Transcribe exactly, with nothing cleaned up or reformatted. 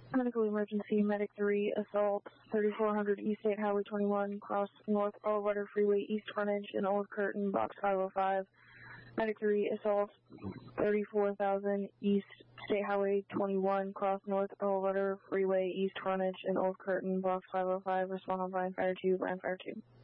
Medical emergency, Medic three, assault, thirty-four hundred East State Highway twenty-one, cross North Bellwether Freeway, East Frontage, and Old Curtin, box five oh five. Medic three, assault, thirty-four thousand East State Highway twenty-one, cross North Bellwether Freeway, East Frontage, and Old Curtin, box five oh five. Respond on Bryan Fire two, Bryan Fire two.